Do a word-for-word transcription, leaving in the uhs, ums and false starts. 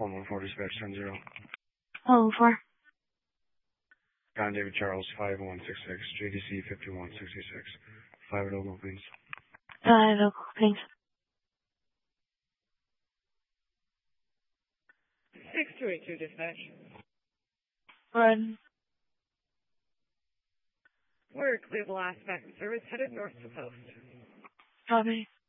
one one four dispatch ten zero. one one four. John David Charles five one six six, J D C fifty-one sixty-six. Five at Ogle, please. Five Ogle, please. six two eight two dispatch. Run. We're Cleveland Aspect Service headed north to post. Copy.